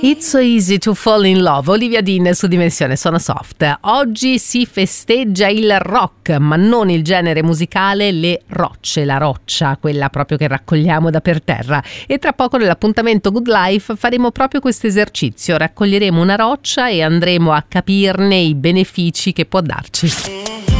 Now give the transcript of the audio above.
It's so easy to fall in love. Olivia Dean su Dimensione Suona Soft. Oggi si festeggia il rock, ma non il genere musicale, le rocce, la roccia, quella proprio che raccogliamo da per terra. E tra poco nell'appuntamento Good Life faremo proprio questo esercizio. Raccoglieremo una roccia e andremo a capirne i benefici che può darci.